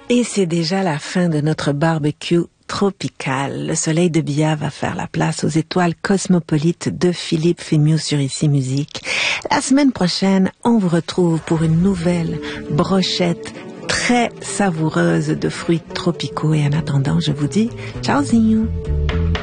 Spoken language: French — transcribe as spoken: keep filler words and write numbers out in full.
Et c'est déjà la fin de notre barbecue tropical. Le soleil de Bia va faire la place aux étoiles cosmopolites de Philippe Fémieux sur Ici Musique. La semaine prochaine, on vous retrouve pour une nouvelle brochette très savoureuse de fruits tropicaux. Et en attendant, je vous dis ciao, zignou.